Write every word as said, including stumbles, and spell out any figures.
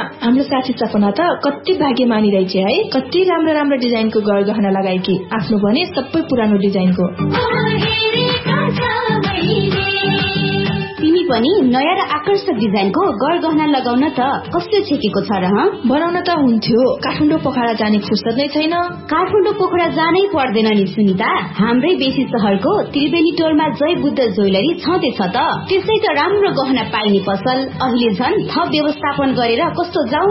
हाम्रो साथी सपना त कति भाग्यमानी रहेछ है। कति राम्रो राम्रो डिजाइनको गहना लगाएकी, आफ्नो भने सबै पुरानो डिजाइनको। तिमी पनि नयाँ र आकर्षक डिजाइनको गहना लगाउन त कस्तो छेकेको छ र? बनाउन त हुन्थ्यो, काठमाडौँ पोखरा जाने फुर्सद नै छैन। काठमाडौँ पोखरा जानै पर्दैन नि सुनिता, हाम्रै बेसी शहरको त्रिवेणी टोलमा जय बुद्ध ज्वेलरी छँदैछ त। त्यसै त राम्रो गहना पाइने पसल अहिले झन् थप व्यवस्थापन गरेर कस्तो जाउँ